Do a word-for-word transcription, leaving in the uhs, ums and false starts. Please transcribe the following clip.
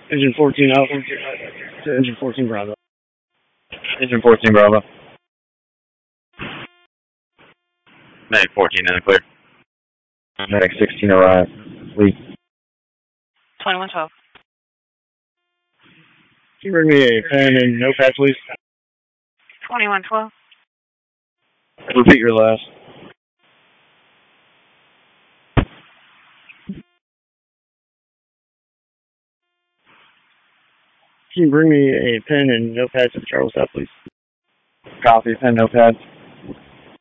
Engine fourteen Alpha to engine fourteen Bravo. Engine fourteen Bravo. Medic fourteen in the clear. Medic sixteen arrived. Lead. twenty-one twelve. Can you bring me a pen and notepad, please? twenty-one twelve. Repeat your last. Can you bring me a pen and notepad to the Charles South, please? Copy. Pen, notepad.